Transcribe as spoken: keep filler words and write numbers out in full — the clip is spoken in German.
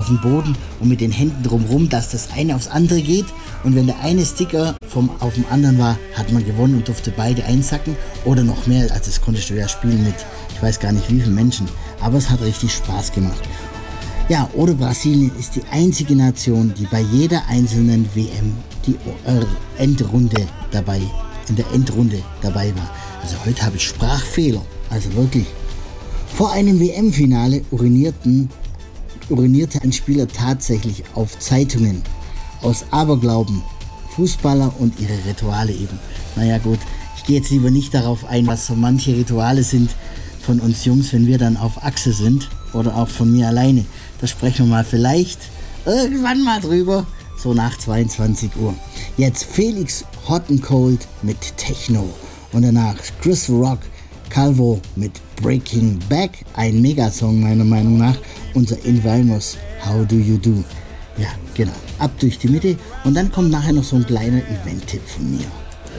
den Boden und mit den Händen drumherum, dass das eine aufs andere geht. Und wenn der eine Sticker vom, auf dem anderen war, hat man gewonnen und durfte beide einsacken oder noch mehr. Also das konntest du ja spielen mit, ich weiß gar nicht wie viele Menschen. Aber es hat richtig Spaß gemacht. Ja, oder Brasilien ist die einzige Nation, die bei jeder einzelnen W M die äh, Endrunde dabei, in der Endrunde dabei war. Also heute habe ich Sprachfehler, also wirklich. Vor einem W M-Finale urinierten, urinierte ein Spieler tatsächlich auf Zeitungen. Aus Aberglauben, Fußballer und ihre Rituale eben. Naja gut, ich gehe jetzt lieber nicht darauf ein, was so manche Rituale sind von uns Jungs, wenn wir dann auf Achse sind oder auch von mir alleine. Da sprechen wir mal vielleicht irgendwann mal drüber, so nach zweiundzwanzig Uhr. Jetzt Felix Hot and Cold mit Techno und danach Chris Rock, Calvo mit Breaking Back, ein Megasong meiner Meinung nach, unser Invimos How Do You Do. Ja, genau, ab durch die Mitte und dann kommt nachher noch so ein kleiner Event-Tipp von mir.